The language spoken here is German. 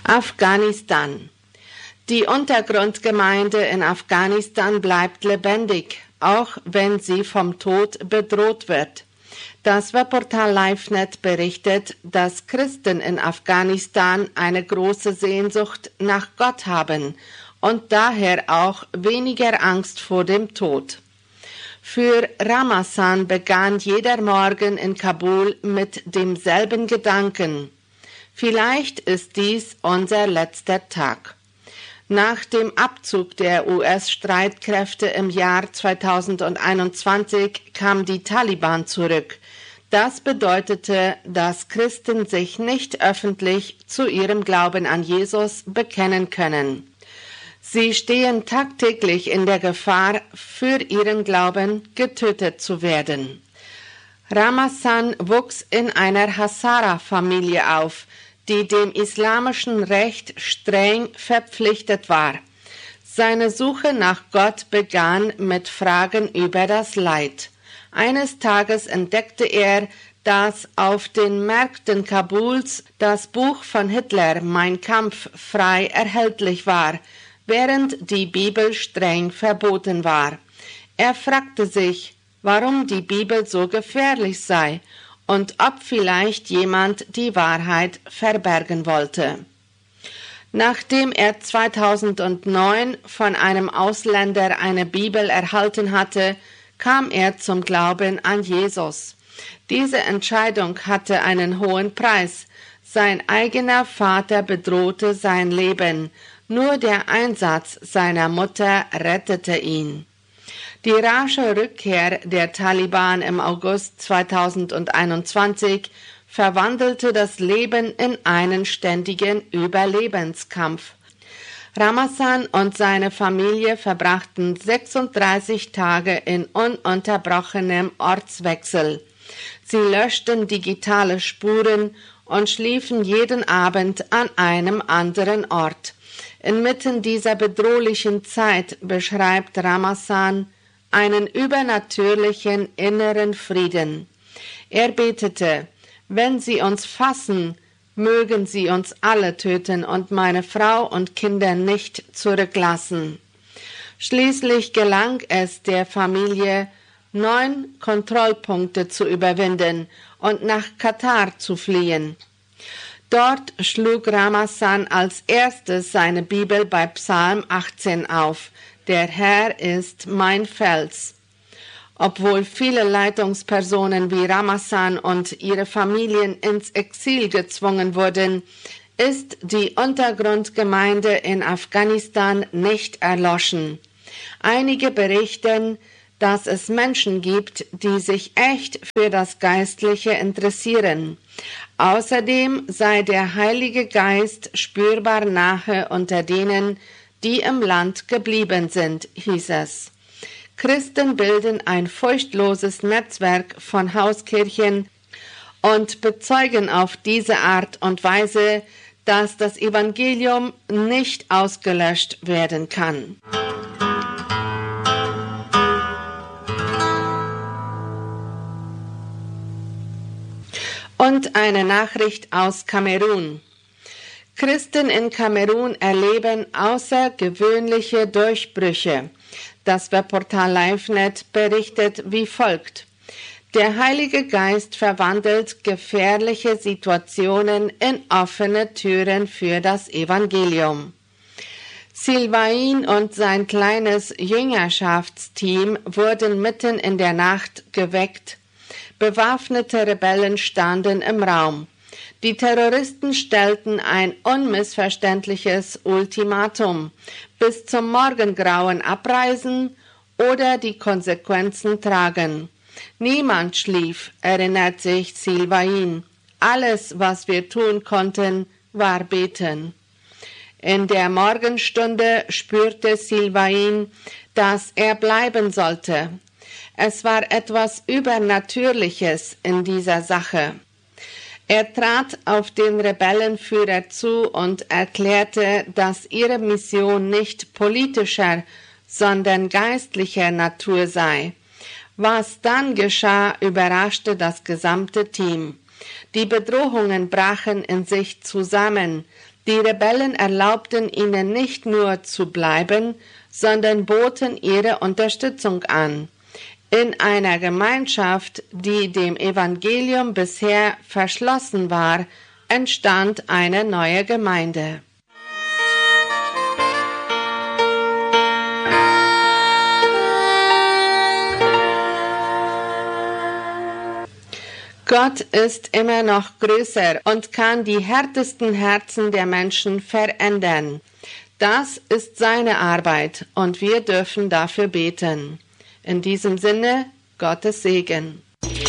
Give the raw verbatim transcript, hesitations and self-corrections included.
Afghanistan. Die Untergrundgemeinde in Afghanistan bleibt lebendig, auch wenn sie vom Tod bedroht wird. Das Webportal LiveNet berichtet, dass Christen in Afghanistan eine große Sehnsucht nach Gott haben und daher auch weniger Angst vor dem Tod. Für Ramazan begann jeder Morgen in Kabul mit demselben Gedanken: Vielleicht ist dies unser letzter Tag. Nach dem Abzug der U S-Streitkräfte im Jahr zweitausendeinundzwanzig kam die Taliban zurück. Das bedeutete, dass Christen sich nicht öffentlich zu ihrem Glauben an Jesus bekennen können. Sie stehen tagtäglich in der Gefahr, für ihren Glauben getötet zu werden. Ramazan wuchs in einer Hazara-Familie auf, die dem islamischen Recht streng verpflichtet war. Seine Suche nach Gott begann mit Fragen über das Leid. Eines Tages entdeckte er, dass auf den Märkten Kabuls das Buch von Hitler, Mein Kampf, frei erhältlich war, während die Bibel streng verboten war. Er fragte sich, warum die Bibel so gefährlich sei und ob vielleicht jemand die Wahrheit verbergen wollte. Nachdem er zweitausendneun von einem Ausländer eine Bibel erhalten hatte, kam er zum Glauben an Jesus. Diese Entscheidung hatte einen hohen Preis. Sein eigener Vater bedrohte sein Leben. Nur der Einsatz seiner Mutter rettete ihn. Die rasche Rückkehr der Taliban im August zweitausendeinundzwanzig verwandelte das Leben in einen ständigen Überlebenskampf. Ramazan und seine Familie verbrachten sechsunddreißig Tage in ununterbrochenem Ortswechsel. Sie löschten digitale Spuren und schliefen jeden Abend an einem anderen Ort. Inmitten dieser bedrohlichen Zeit beschreibt Ramazan einen übernatürlichen inneren Frieden. Er betete: Wenn sie uns fassen, mögen sie uns alle töten und meine Frau und Kinder nicht zurücklassen. Schließlich gelang es der Familie, neun Kontrollpunkte zu überwinden und nach Katar zu fliehen. Dort schlug Ramazan als erstes seine Bibel bei Psalm achtzehn auf: Der Herr ist mein Fels. Obwohl viele Leitungspersonen wie Ramazan und ihre Familien ins Exil gezwungen wurden, ist die Untergrundgemeinde in Afghanistan nicht erloschen. Einige berichten, dass es Menschen gibt, die sich echt für das Geistliche interessieren. Außerdem sei der Heilige Geist spürbar nahe unter denen, die im Land geblieben sind, hieß es. Christen bilden ein furchtloses Netzwerk von Hauskirchen und bezeugen auf diese Art und Weise, dass das Evangelium nicht ausgelöscht werden kann. Und eine Nachricht aus Kamerun. Christen in Kamerun erleben außergewöhnliche Durchbrüche. Das Webportal LiveNet berichtet wie folgt: Der Heilige Geist verwandelt gefährliche Situationen in offene Türen für das Evangelium. Sylvain und sein kleines Jüngerschaftsteam wurden mitten in der Nacht geweckt. Bewaffnete Rebellen standen im Raum. Die Terroristen stellten ein unmissverständliches Ultimatum: bis zum Morgengrauen abreisen oder die Konsequenzen tragen. Niemand schlief, erinnert sich Sylvain. Alles, was wir tun konnten, war beten. In der Morgenstunde spürte Sylvain, dass er bleiben sollte. Es war etwas Übernatürliches in dieser Sache. Er trat auf den Rebellenführer zu und erklärte, dass ihre Mission nicht politischer, sondern geistlicher Natur sei. Was dann geschah, überraschte das gesamte Team. Die Bedrohungen brachen in sich zusammen. Die Rebellen erlaubten ihnen nicht nur zu bleiben, sondern boten ihre Unterstützung an. In einer Gemeinschaft, die dem Evangelium bisher verschlossen war, entstand eine neue Gemeinde. Gott ist immer noch größer und kann die härtesten Herzen der Menschen verändern. Das ist seine Arbeit und wir dürfen dafür beten. In diesem Sinne, Gottes Segen.